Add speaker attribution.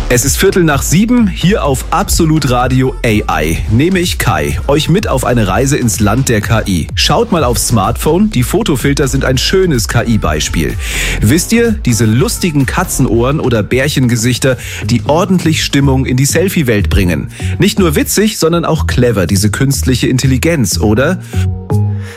Speaker 1: Es ist 6:15, hier auf Absolut Radio AI. Nehme ich Kai, euch mit auf eine Reise ins Land der KI. Schaut mal aufs Smartphone, die Fotofilter sind ein schönes KI-Beispiel. Wisst ihr, diese lustigen Katzenohren oder Bärchengesichter, die ordentlich Stimmung in die Selfie-Welt bringen. Nicht nur witzig, sondern auch clever, diese künstliche Intelligenz, oder?